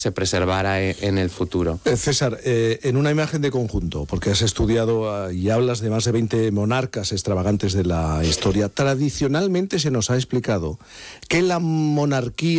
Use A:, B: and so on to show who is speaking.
A: se preservara en el futuro.
B: César, en una imagen de conjunto, porque has estudiado y hablas de más de 20 monarcas extravagantes de la historia, tradicionalmente se nos ha explicado que la monarquía